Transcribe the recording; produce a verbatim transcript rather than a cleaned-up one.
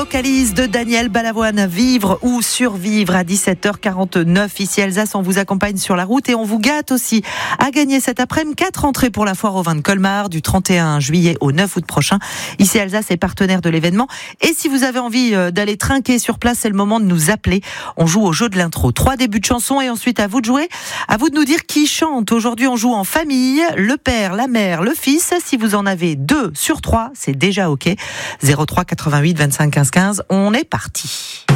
vocalise de Daniel Balavoine, Vivre ou Survivre à dix-sept heures quarante-neuf. Ici Alsace, on vous accompagne sur la route et on vous gâte aussi à gagner cet après-midi quatre entrées pour la foire au vin de Colmar du trente et un juillet au neuf août prochain. Ici Alsace est partenaire de l'événement. Et si vous avez envie d'aller trinquer sur place, c'est le moment de nous appeler. On joue au jeu de l'intro. Trois débuts de chansons et ensuite à vous de jouer. À vous de nous dire qui chante. Aujourd'hui, on joue en famille. Le père, la mère, le fils. Si vous en avez deux sur trois, c'est déjà OK. zéro trois quatre-vingt-huit vingt-cinq quinze quinze. On est parti.